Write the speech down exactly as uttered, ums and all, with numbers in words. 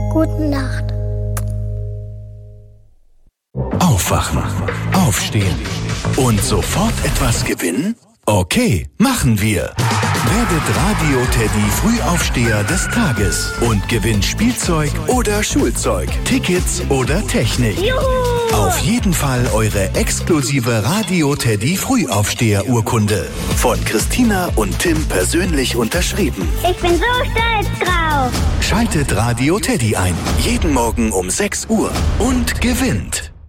Gute Nacht. Aufwachen, aufstehen und sofort etwas gewinnen? Okay, machen wir. Werdet Radio-Teddy Frühaufsteher des Tages und gewinnt Spielzeug oder Schulzeug, Tickets oder Technik. Juhu! Auf jeden Fall eure exklusive Radio-Teddy Frühaufsteher-Urkunde. Von Christina und Tim persönlich unterschrieben. Ich bin so stolz drauf. Schaltet Radio-Teddy ein. Jeden Morgen um sechs Uhr und gewinnt.